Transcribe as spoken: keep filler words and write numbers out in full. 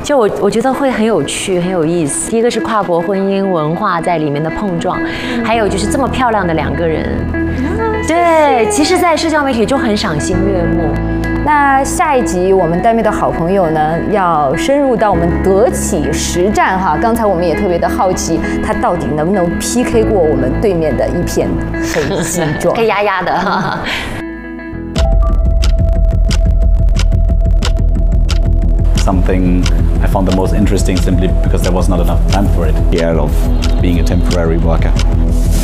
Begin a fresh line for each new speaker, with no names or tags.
就我我觉得会很有趣，很有意思。第一个是跨国婚姻文化在里面的碰撞，还有就是这么漂亮的两个人，对，其实，在社交媒体就很赏心悦目。
那下一集我们单位的好朋友呢，要深入到我们德企实战哈。刚才我们也特别的好奇，他到底能不能 P K 过我们对面的一片黑西装？
黑压压的哈。
Something I found the most interesting simply because there was not enough time for it. Yeah, of being a temporary worker.